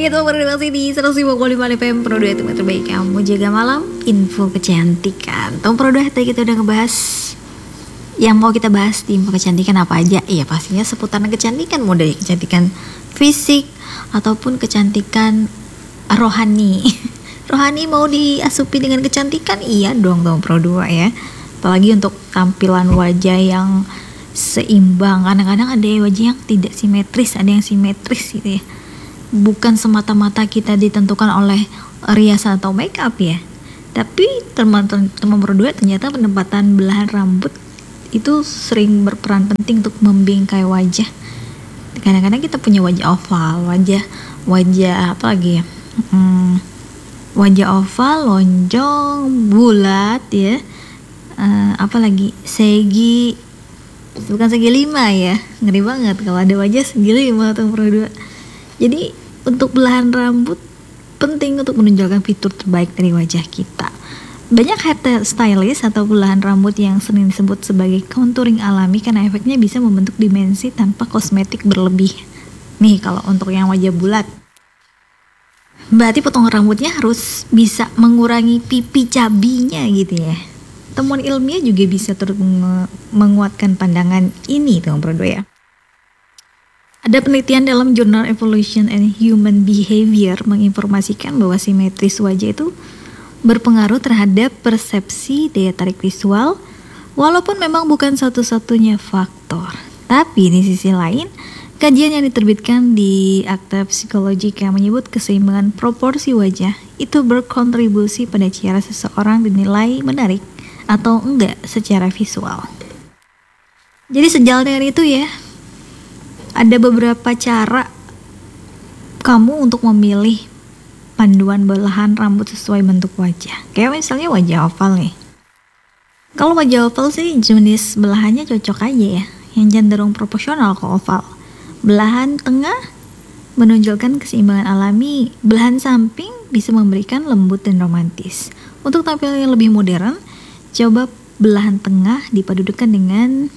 lagi tuh masih di 105,5 FM Pro 2 teman terbaik kamu jaga malam info kecantikan. Tom Pro 2 tadi kita udah ngebahas yang mau kita bahas di info kecantikan apa aja. Iya pastinya seputaran kecantikan, mau dari kecantikan fisik ataupun kecantikan rohani. Rohani mau diasupi dengan kecantikan, iya dong Tom Pro 2 ya. Apalagi untuk tampilan wajah yang seimbang. Kadang-kadang ada wajah yang tidak simetris, ada yang simetris gitu ya. Bukan semata-mata kita ditentukan oleh riasan atau make up ya, tapi teman-teman berdua ternyata penempatan belahan rambut itu sering berperan penting untuk membingkai wajah. Kadang-kadang kita punya wajah oval, wajah apa lagi ya, wajah oval, lonjong, bulat ya, apalagi segi, bukan segi 5 ya, ngeri banget kalau ada wajah segi 5 atau berdua. Jadi untuk belahan rambut penting untuk menunjukkan fitur terbaik dari wajah kita. Banyak hair stylist atau belahan rambut yang sering disebut sebagai contouring alami karena efeknya bisa membentuk dimensi tanpa kosmetik berlebih. Nih kalau untuk yang wajah bulat, berarti potongan rambutnya harus bisa mengurangi pipi cabinya gitu ya. Temuan ilmiah juga bisa turut menguatkan pandangan ini tuh berdua ya. Ada penelitian dalam jurnal Evolution and Human Behavior menginformasikan bahwa simetris wajah itu berpengaruh terhadap persepsi daya tarik visual, walaupun memang bukan satu-satunya faktor. Tapi di sisi lain, kajian yang diterbitkan di Akta Psikologika menyebut keseimbangan proporsi wajah itu berkontribusi pada cara seseorang dinilai menarik atau enggak secara visual. Jadi sejalan dengan itu ya, ada beberapa cara kamu untuk memilih panduan belahan rambut sesuai bentuk wajah. Kayak misalnya wajah oval nih. Kalau wajah oval sih jenis belahannya cocok aja ya, yang cenderung proporsional ke oval. Belahan tengah menonjolkan keseimbangan alami, belahan samping bisa memberikan lembut dan romantis. Untuk tampilan yang lebih modern, coba belahan tengah dipadukan dengan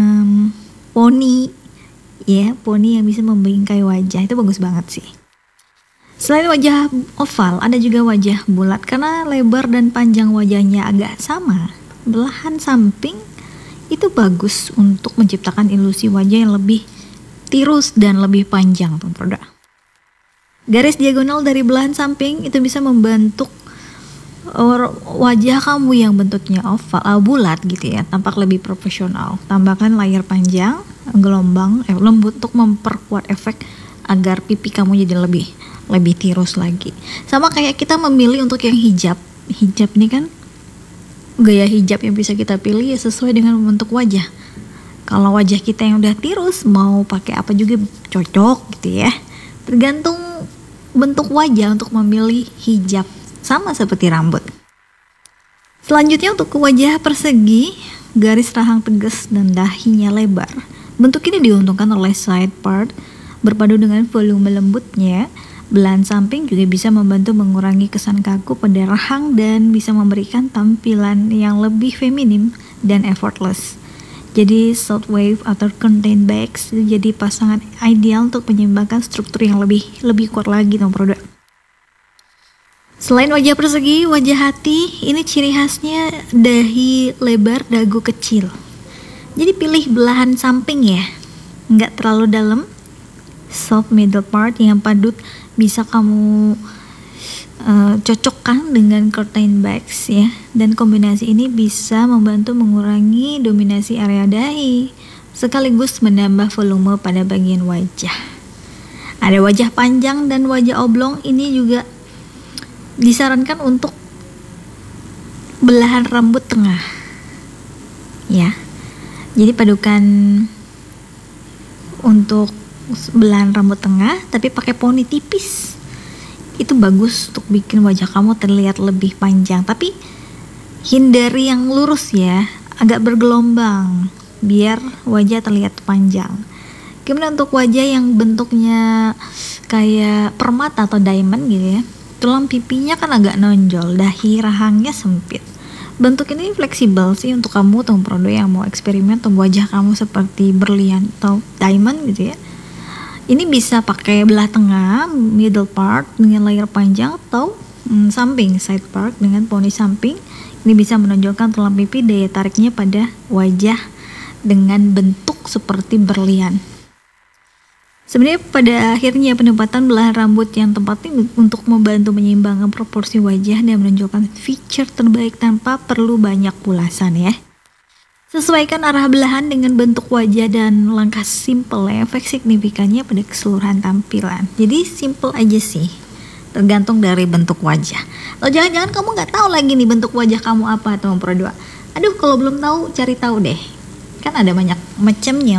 poni ya, poni yang bisa membingkai wajah, itu bagus banget sih. Selain wajah oval, ada juga wajah bulat karena lebar dan panjang wajahnya agak sama. Belahan samping itu bagus untuk menciptakan ilusi wajah yang lebih tirus dan lebih panjang tuh produk. Garis diagonal dari belahan samping itu bisa membentuk wajah kamu yang bentuknya oval, bulat gitu ya, tampak lebih profesional. Tambahkan layar panjang, gelombang, lembut untuk memperkuat efek agar pipi kamu jadi lebih tirus lagi. Sama kayak kita memilih untuk yang hijab ini kan gaya hijab yang bisa kita pilih ya sesuai dengan bentuk wajah. Kalau wajah kita yang udah tirus, mau pakai apa juga cocok gitu ya. Tergantung bentuk wajah untuk memilih hijab. Sama seperti rambut. Selanjutnya untuk wajah persegi, garis rahang tegas dan dahinya lebar. Bentuk ini diuntungkan oleh side part berpadu dengan volume lembutnya. Belahan samping juga bisa membantu mengurangi kesan kaku pada rahang dan bisa memberikan tampilan yang lebih feminim dan effortless. Jadi short wave atau contained bags jadi pasangan ideal untuk menyeimbangkan struktur yang lebih kuat lagi nomor 2. Selain wajah persegi, wajah hati ini ciri khasnya dahi lebar, dagu kecil. Jadi pilih belahan samping ya, nggak terlalu dalam, soft middle part yang padut bisa kamu cocokkan dengan curtain bags ya. Dan kombinasi ini bisa membantu mengurangi dominasi area dahi, sekaligus menambah volume pada bagian wajah. Ada wajah panjang dan wajah oblong, ini juga disarankan untuk belahan rambut tengah ya. Jadi padukan untuk belahan rambut tengah tapi pakai poni tipis, itu bagus untuk bikin wajah kamu terlihat lebih panjang. Tapi hindari yang lurus ya, agak bergelombang biar wajah terlihat panjang. Kemudian untuk wajah yang bentuknya kayak permata atau diamond gitu ya, tulang pipinya kan agak nonjol, dahi rahangnya sempit. Bentuk ini fleksibel sih untuk kamu atau produk yang mau eksperimen atau wajah kamu seperti berlian atau diamond gitu ya. Ini bisa pakai belah tengah, middle part dengan layar panjang, atau samping, side part dengan poni samping. Ini bisa menonjolkan tulang pipi, daya tariknya pada wajah dengan bentuk seperti berlian. Sebenarnya pada akhirnya penempatan belahan rambut yang tepat ini untuk membantu menyeimbangkan proporsi wajah dan menonjolkan feature terbaik tanpa perlu banyak ulasan ya. Sesuaikan arah belahan dengan bentuk wajah dan langkah simple ya, efek signifikannya pada keseluruhan tampilan. Jadi simple aja sih, tergantung dari bentuk wajah. Atau jangan-jangan kamu nggak tahu lagi nih bentuk wajah kamu apa, teman Pro 2. Aduh, kalau belum tahu cari tahu deh. Kan ada banyak macamnya